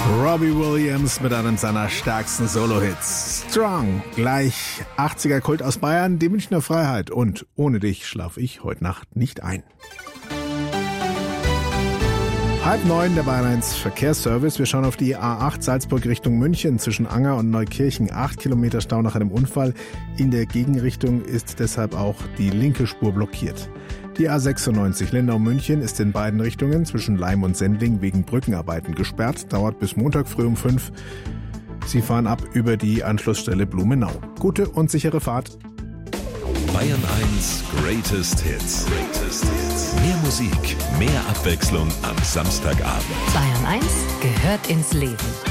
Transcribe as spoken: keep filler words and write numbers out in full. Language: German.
Robbie Williams mit einem seiner stärksten Solo-Hits. Strong, gleich achtziger-Kult aus Bayern, die Münchner Freiheit. Und ohne dich schlaf ich heute Nacht nicht ein. Halb neun, der Bayern eins Verkehrsservice. Wir schauen auf die A acht Salzburg Richtung München zwischen Anger und Neukirchen. Acht Kilometer Stau nach einem Unfall. In der Gegenrichtung ist deshalb auch die linke Spur blockiert. Die A sechsundneunzig Lindau-München ist in beiden Richtungen zwischen Laim und Sendling wegen Brückenarbeiten gesperrt. Dauert bis Montag früh um fünf. Sie fahren ab über die Anschlussstelle Blumenau. Gute und sichere Fahrt. Bayern eins Greatest Hits. Greatest Hits. Mehr Musik, mehr Abwechslung am Samstagabend. Bayern eins gehört ins Leben.